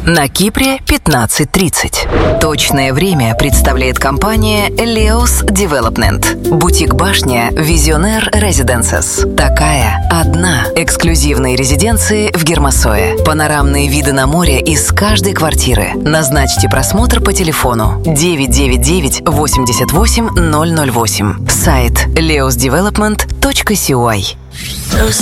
На Кипре 15:30. Точное время представляет компания Leos Development. Бутик-башня Visionaire Residences. Такая одна. Эксклюзивные резиденции в Гермосое. Панорамные виды на море из каждой квартиры. Назначьте просмотр по телефону 999 88 008. Сайт leosdevelopment.cy.